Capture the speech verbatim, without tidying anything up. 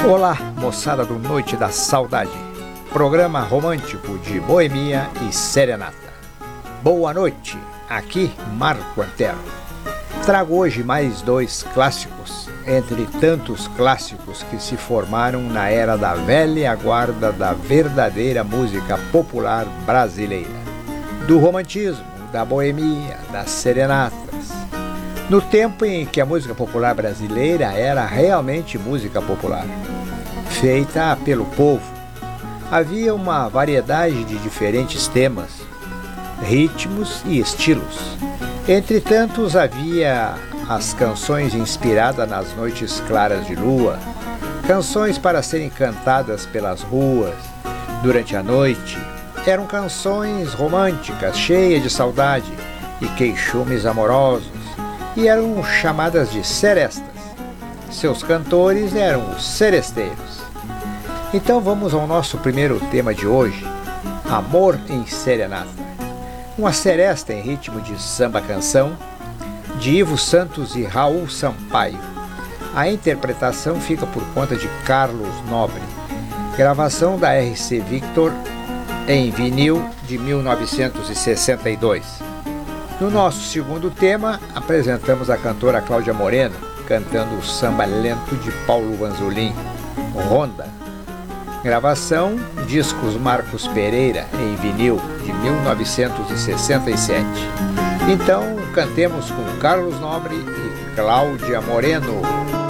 Olá, moçada do Noite da Saudade, programa romântico de boemia e serenata. Boa noite, aqui Marco Antero. Trago hoje mais dois clássicos, entre tantos clássicos que se formaram na era da velha guarda da verdadeira música popular brasileira, do romantismo, da boemia, das serenatas. No tempo em que a música popular brasileira era realmente música popular, feita pelo povo, havia uma variedade de diferentes temas, ritmos e estilos. Entre tantos havia as canções inspiradas nas noites claras de lua, canções para serem cantadas pelas ruas durante a noite. Eram canções românticas, cheias de saudade e queixumes amorosos, e eram chamadas de serestas. Seus cantores eram os seresteiros. Então vamos ao nosso primeiro tema de hoje, Amor em Serenata. Uma seresta em ritmo de samba-canção, de Ivo Santos e Raul Sampaio. A interpretação fica por conta de Carlos Nobre. Gravação da R C Victor em vinil de mil novecentos e sessenta e dois. No nosso segundo tema, apresentamos a cantora Cláudia Moreno, cantando o samba lento de Paulo Vanzolin, Ronda. Gravação, discos Marcos Pereira, em vinil, de mil novecentos e sessenta e sete. Então, cantemos com Carlos Nobre e Cláudia Moreno.